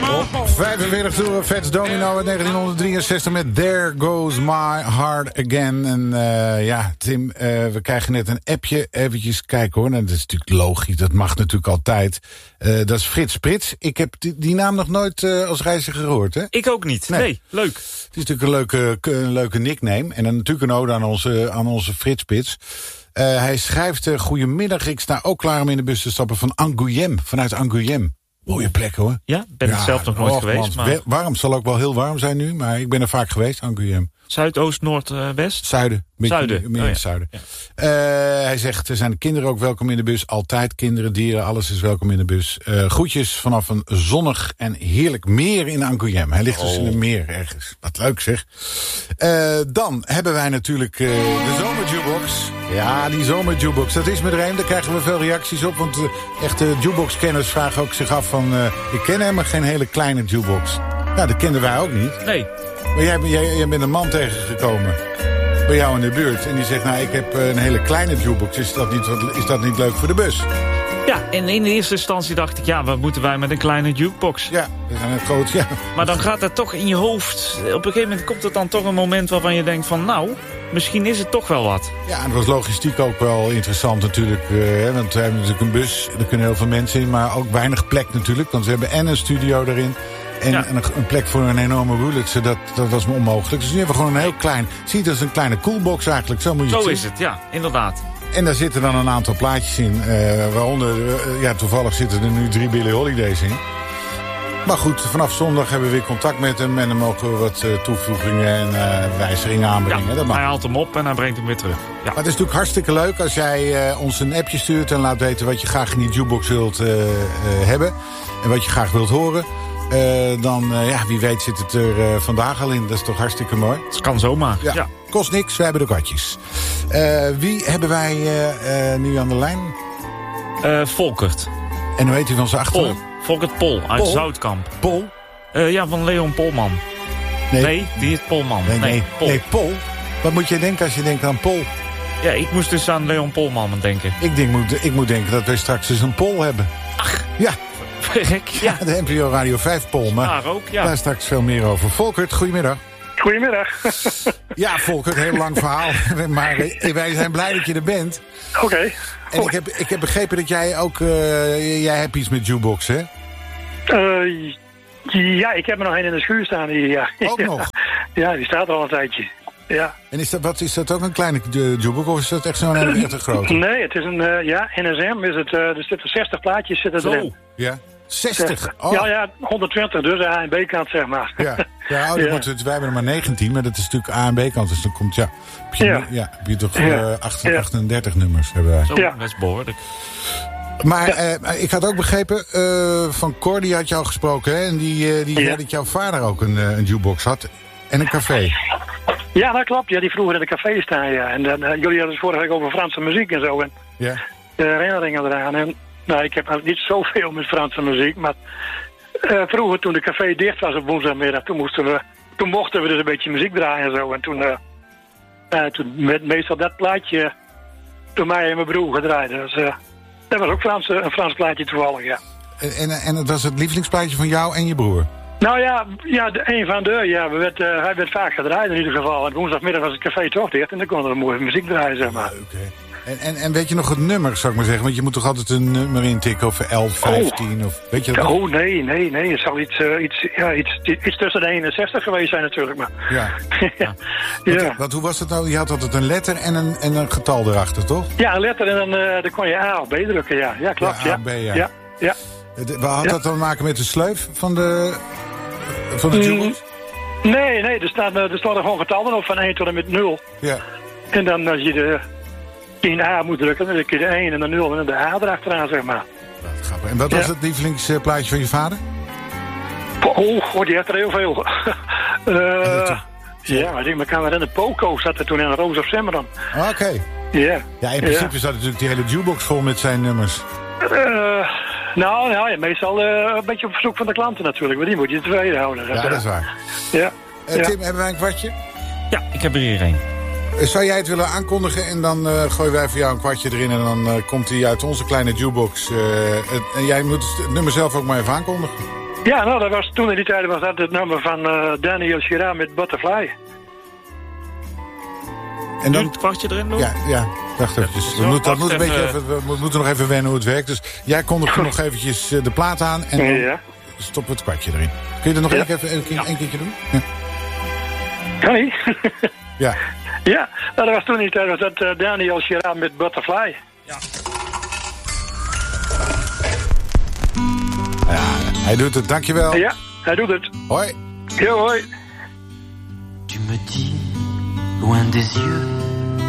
Op 45 toeren, Fats Domino uit 1963 met There Goes My Heart Again. En Tim, we krijgen net een appje. Eventjes kijken hoor. En dat is natuurlijk logisch, dat mag natuurlijk altijd. Dat is Frits Sprits. Ik heb die naam nog nooit als reiziger gehoord, hè? Ik ook niet. Nee, leuk. Het is natuurlijk een leuke nickname. En dan natuurlijk een ode aan onze Frits Sprits. Hij schrijft, goedemiddag, ik sta ook klaar om in de bus te stappen van Angoulême, vanuit Angoulême. Mooie plek hoor. Ja, ben ik zelf nog nooit geweest. Maar... Warm, zal ook wel heel warm zijn nu, maar ik ben er vaak geweest, Angoulême. Zuidoost, noord, west? Zuiden. Zuiden. Meer in het zuiden. Ja. Hij zegt, er zijn de kinderen ook welkom in de bus. Altijd kinderen, dieren, alles is welkom in de bus. Groetjes vanaf een zonnig en heerlijk meer in Angoulême. Hij ligt dus in een meer ergens. Wat leuk zeg. Dan hebben wij natuurlijk de zomerjukebox. Ja, die zomerjukebox. Dat is met er daar krijgen we veel reacties op. Want echte jukebox-kenners vragen ook zich af van... ik ken helemaal geen hele kleine jukebox. Ja, dat kenden wij ook niet. Nee. Maar jij bent een man tegengekomen bij jou in de buurt. En die zegt, nou, ik heb een hele kleine jukebox. Is dat niet leuk voor de bus? Ja, en in de eerste instantie dacht ik, ja, wat moeten wij met een kleine jukebox? Ja, dat is een groot, ja. Maar dan gaat het toch in je hoofd. Op een gegeven moment komt er dan toch een moment waarvan je denkt van, nou, misschien is het toch wel wat. Ja, en het was logistiek ook wel interessant natuurlijk. Want we hebben natuurlijk een bus, er kunnen heel veel mensen in. Maar ook weinig plek natuurlijk. Want we hebben en een studio erin. En een plek voor een enorme roulette, dat was me onmogelijk. Dus nu hebben we gewoon een heel klein... Zie je, dat is een kleine coolbox eigenlijk. Zo moet je het zien. Zo is het, ja, inderdaad. En daar zitten dan een aantal plaatjes in. Waaronder, toevallig zitten er nu 3 Billie Holidays in. Maar goed, vanaf zondag hebben we weer contact met hem. En dan mogen we wat toevoegingen en wijzigingen aanbrengen. Ja, dat mag. Hij haalt hem op en hij brengt hem weer terug. Ja. Maar het is natuurlijk hartstikke leuk als jij ons een appje stuurt... en laat weten wat je graag in die jukebox wilt hebben. En wat je graag wilt horen. Dan, wie weet zit het er vandaag al in. Dat is toch hartstikke mooi. Het kan zomaar. Ja. Kost niks, wij hebben de kwartjes. Wie hebben wij nu aan de lijn? Volkert. En hoe heet hij van zijn achternaam? Volkert Pol, uit Zoutkamp. Pol? Van Leon Polman. Nee, die is Polman. Nee, Pol. Nee, Pol? Wat moet je denken als je denkt aan Pol? Ja, ik moest dus aan Leon Polman denken. Ik moet denken dat wij straks dus een Pol hebben. Ach. Ja. Verrek, ja. De NPO Radio 5 Pol. Maar daar ook, ja. Daar straks veel meer over. Volkert, goedemiddag. Goedemiddag. Ja, Volkert, heel lang verhaal. Maar wij zijn blij dat je er bent. Oké. En ik heb begrepen dat jij ook... jij hebt iets met jukebox, hè? Ja, ik heb er nog een in de schuur staan hier, ja. Ook nog? Ja, die staat er al een tijdje. Ja. En is dat ook een kleine jukebox of is dat echt zo'n echt grote? Nee, het is een NSM is het. Er zitten 60 plaatjes zitten erin. Ja. 60? Oh. Ja, 120, dus A en B-kant, zeg maar. Ja, wij hebben er maar 19, maar dat is natuurlijk A en B-kant. Dus dan komt, heb je toch 38 nummers hebben wij. Zo, dat is behoorlijk. Maar ik had ook begrepen, van Cor, die had jou gesproken, hè? En die zei dat jouw vader ook een jukebox had. En een café. Ja, dat klopt. Ja, die vroeger in de café staan, ja. En jullie hadden het vorige week over Franse muziek en zo. En ja. De herinneringen eraan. En nou, ik heb niet zoveel met Franse muziek, maar vroeger toen de café dicht was op woensdagmiddag, toen mochten we dus een beetje muziek draaien en zo. En toen meestal dat plaatje door mij en mijn broer gedraaid. Dus dat was ook een Frans plaatje toevallig, ja. En het was het lievelingsplaatje van jou en je broer? Nou ja, een van de, hij werd vaak gedraaid in ieder geval. En woensdagmiddag was het café toch dicht en dan kon er mooie muziek draaien, zeg maar. Okay. En weet je nog het nummer, zou ik maar zeggen? Want je moet toch altijd een nummer intikken of 11, 15 of weet je dat? Oh, nee. Het zal iets tussen de 61 geweest zijn natuurlijk. Maar. Ja. Want hoe was het nou? Je had altijd een letter en een getal erachter, toch? Ja, een letter en dan kon je A of B drukken, ja. Ja, klopt, ja. A, B, ja. Had dat dan te maken met de sleuf van de jukebox? Nee, er staan er gewoon getallen op van 1 tot en met 0. Ja. En dan als je de 10A moet drukken, dan kun je de 1 en de 0 en dan de A erachteraan, zeg maar. En wat was het lievelingsplaatje van je vader? Die had er heel veel. Maar kan in de Poco zat er toen in een Roos of Semmeran. Oké. Ja. Ja, in principe zat natuurlijk die hele jukebox vol met zijn nummers. Meestal een beetje op verzoek van de klanten natuurlijk. Maar die moet je tevreden houden. Ja, dat is waar. Ja. Tim, hebben wij een kwartje? Ja, ik heb er hier een. Zou jij het willen aankondigen en dan gooien wij voor jou een kwartje erin... en dan komt hij uit onze kleine jukebox. En jij moet het nummer zelf ook maar even aankondigen. Ja, nou, dat was, toen in die tijd was dat het nummer van Daniel Girard met Butterfly. En dan het kwartje erin doen? Ja, wacht eventjes. We moeten nog even wennen hoe het werkt. Dus jij kondigt nog eventjes de plaat aan en dan stoppen we het kwartje erin. Kun je dat nog even een keertje doen? Ja. Kan niet. Ja. Ja, nou, dat was toen in die tijd was dat Daniel Girard met Butterfly. Ja. Ja, hij doet het, dankjewel. Ja, hij doet het. Hoi. Ja, hoi. Tu me dis, loin des yeux